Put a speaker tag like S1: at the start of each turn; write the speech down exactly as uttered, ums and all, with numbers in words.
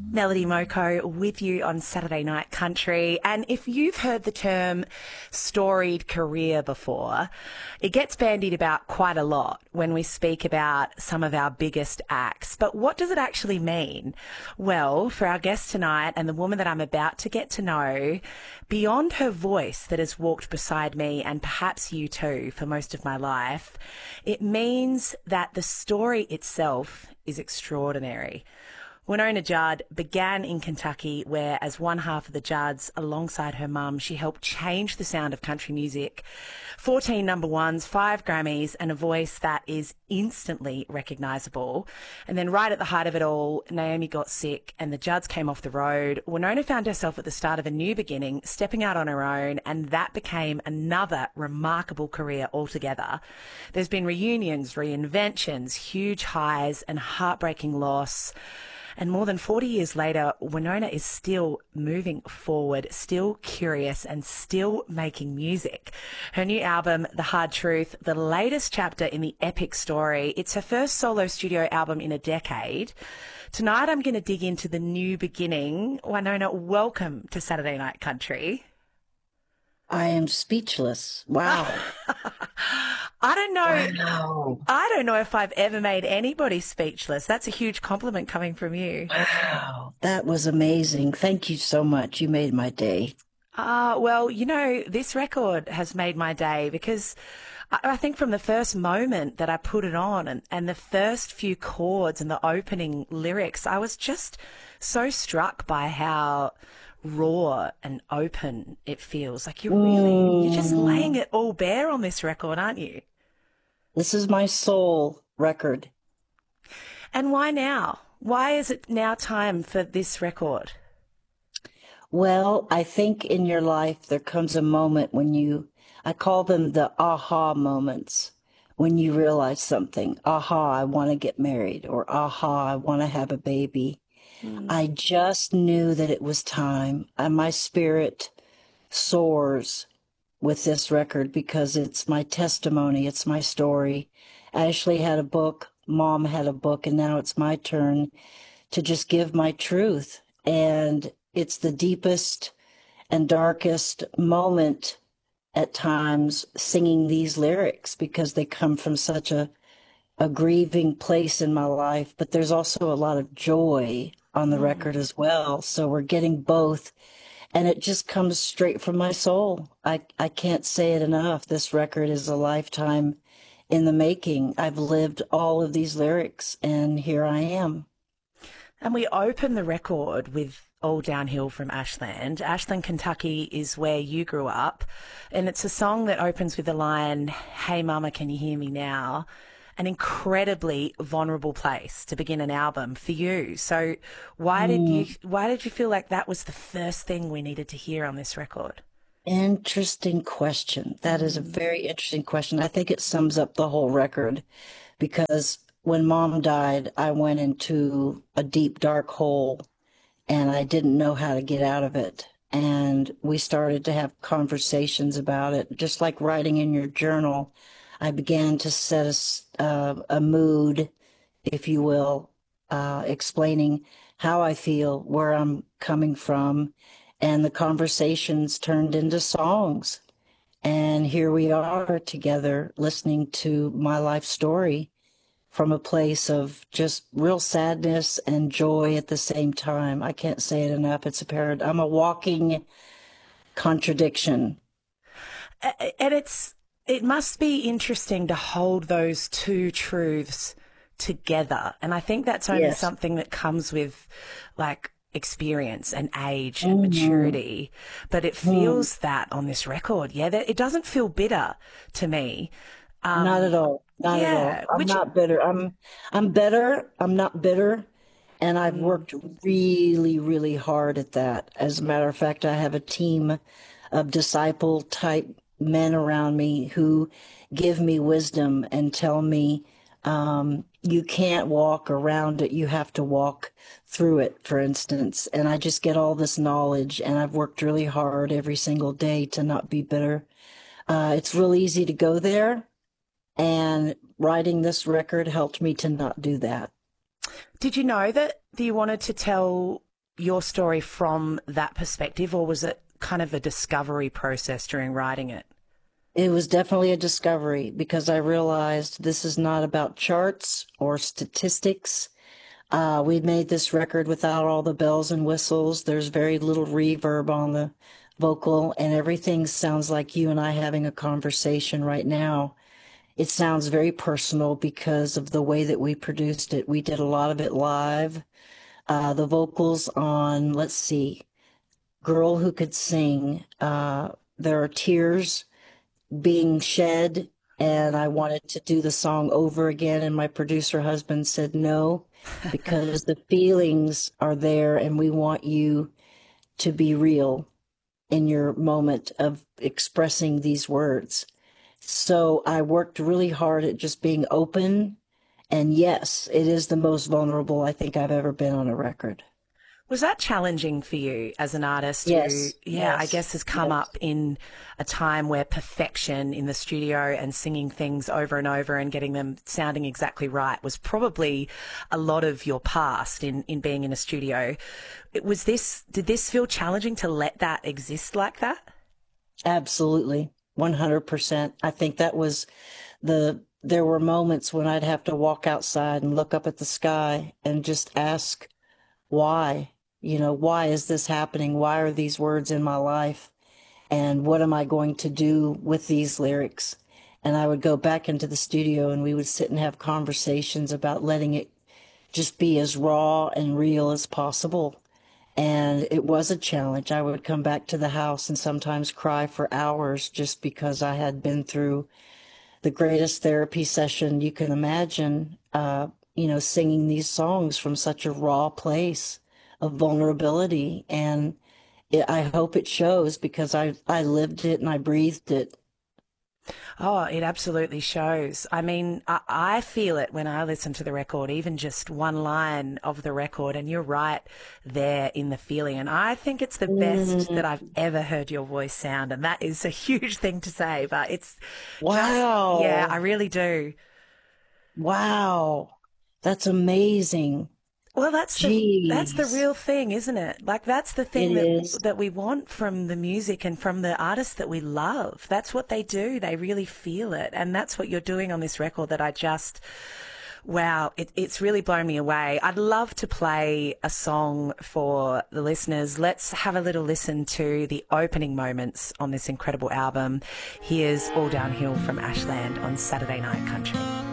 S1: Melody Moko with you on Saturday Night Country. And if you've heard the term storied career before, it gets bandied about quite a lot when we speak about some of our biggest acts. But what does it actually mean? Well, for our guest tonight and the woman that I'm about to get to know, beyond her voice that has walked beside me and perhaps you too for most of my life, it means that the story itself is extraordinary. Wynona Judd began in Kentucky, where as one half of the Judds, alongside her mum, she helped change the sound of country music. fourteen number ones, five Grammys, and a voice that is instantly recognisable. And then right at the height of it all, Naomi got sick and the Judds came off the road. Wynona found herself at the start of a new beginning, stepping out on her own, and that became another remarkable career altogether. There's been reunions, reinventions, huge highs and heartbreaking loss. And more than forty years later, Wynona is still moving forward, still curious and still making music. Her new album, The Hard Truth, the latest chapter in the epic story. It's her first solo studio album in a decade. Tonight I'm going to dig into the new beginning. Wynona, welcome to Saturday Night Country.
S2: I am speechless. Wow.
S1: I don't know.
S2: Wow.
S1: I don't know if I've ever made anybody speechless. That's a huge compliment coming from you.
S2: Wow. That was amazing. Thank you so much. You made my day.
S1: Ah, uh, well, you know, this record has made my day because I, I think from the first moment that I put it on and, and the first few chords and the opening lyrics, I was just so struck by how raw and open it feels. Like you're really, mm. you're just laying it all bare on this record, aren't you?
S2: This is my soul record.
S1: And why now? Why is it now time for this record?
S2: Well, I think in your life there comes a moment when you, I call them the aha moments, when you realize something. Aha, I want to get married, or aha, I want to have a baby. Mm. I just knew that it was time, and my spirit soars with this record because it's my testimony, it's my story. Ashley had a book, Mom had a book, and now it's my turn to just give my truth. And it's the deepest and darkest moment at times singing these lyrics because they come from such a, a grieving place in my life, but there's also a lot of joy on the mm. record as well. So we're getting both. And it just comes straight from my soul. I, I can't say it enough. This record is a lifetime in the making. I've lived all of these lyrics, and here I am.
S1: And we open the record with All Downhill from Ashland. Ashland, Kentucky is where you grew up. And it's a song that opens with the line, "Hey mama, can you hear me now?" An incredibly vulnerable place to begin an album for you. So why did you why did you feel like that was the first thing we needed to hear on this record?
S2: Interesting question. That is a very interesting question. I think it sums up the whole record because when Mom died, I went into a deep, dark hole and I didn't know how to get out of it. And we started to have conversations about it, just like writing in your journal. I began to set a, uh, a mood, if you will, uh, explaining how I feel, where I'm coming from, and the conversations turned into songs. And here we are together listening to my life story from a place of just real sadness and joy at the same time. I can't say it enough. It's apparent. I'm a walking contradiction.
S1: And it's... It must be interesting to hold those two truths together. And I think that's only yes. something that comes with like experience and age and mm-hmm. maturity. But it feels mm. that on this record. Yeah, that, it doesn't feel bitter to me.
S2: Um, not at all. Not yeah, at all. I'm not bitter. I'm I'm better. I'm not bitter. And I've worked really, really hard at that. As a matter of fact, I have a team of disciple type men around me who give me wisdom and tell me um, you can't walk around it. You have to walk through it, for instance. And I just get all this knowledge, and I've worked really hard every single day to not be bitter. Uh, it's real easy to go there, and writing this record helped me to not do that.
S1: Did you know that you wanted to tell your story from that perspective, or was it kind of a discovery process during writing it?
S2: It was definitely a discovery because I realized this is not about charts or statistics. Uh, we made this record without all the bells and whistles. There's very little reverb on the vocal, and everything sounds like you and I having a conversation right now. It sounds very personal because of the way that we produced it. We did a lot of it live. Uh, the vocals on, let's see, Girl Who Could Sing. Uh, there are tears being shed, and I wanted to do the song over again, and my producer husband said no, because the feelings are there and we want you to be real in your moment of expressing these words. So I worked really hard at just being open, and yes, it is the most vulnerable I think I've ever been on a record.
S1: Was that challenging for you as an artist who,
S2: Yes,
S1: yeah, I
S2: yes,
S1: guess has come
S2: yes.
S1: up in a time where perfection in the studio and singing things over and over and getting them sounding exactly right was probably a lot of your past in, in being in a studio. It was this, did this feel challenging to let that exist like that?
S2: Absolutely, one hundred percent. I think that was the, there were moments when I'd have to walk outside and look up at the sky and just ask why. You know, why is this happening? Why are these words in my life? And what am I going to do with these lyrics? And I would go back into the studio and we would sit and have conversations about letting it just be as raw and real as possible. And it was a challenge. I would come back to the house and sometimes cry for hours just because I had been through the greatest therapy session you can imagine, uh, you know, singing these songs from such a raw place of vulnerability. And it, I hope it shows because I, I lived it and I breathed it.
S1: Oh, it absolutely shows. I mean, I, I feel it when I listen to the record, even just one line of the record, and you're right there in the feeling. And I think it's the best
S2: Mm,
S1: that I've ever heard your voice sound. And that is a huge thing to say, but it's
S2: wow.
S1: just, yeah, I really do.
S2: Wow. That's amazing.
S1: Well, that's the that's the
S2: Jeez.
S1: real thing, isn't it? Like that's the
S2: It
S1: thing that
S2: is.
S1: that we want from the music and from the artists that we love. That's what they do. They really feel it, and that's what you're doing on this record. That I just, wow, it, it's really blown me away. I'd love to play a song for the listeners. Let's have a little listen to the opening moments on this incredible album. Here's All Downhill from Ashland on Saturday Night Country.